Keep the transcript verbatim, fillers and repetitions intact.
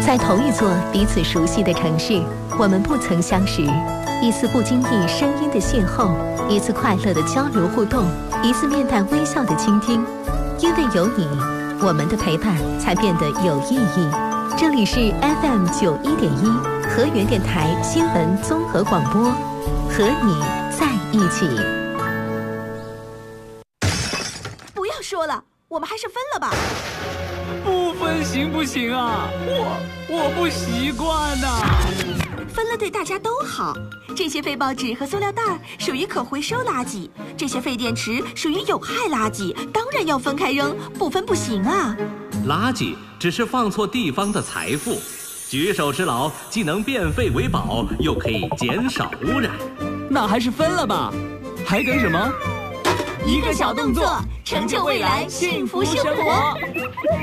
在同一座彼此熟悉的城市，我们不曾相识。一次不经意声音的邂逅，一次快乐的交流互动，一次面带微笑的倾听。因为有你，我们的陪伴才变得有意义。这里是 F M 九一点一河源电台新闻综合广播，和你在一起。 不要说了，我们还是分了吧。 不分行不行啊？我我不习惯呐、啊。 分了对大家都好。这些废报纸和塑料袋属于可回收垃圾，这些废电池属于有害垃圾，当然要分开扔，不分不行啊。 垃圾只是放错地方的财富，举手之劳既能变废为宝，又可以减少污染。 那还是分了吧，还等什么？ 一个小动作，成就未来幸福生活。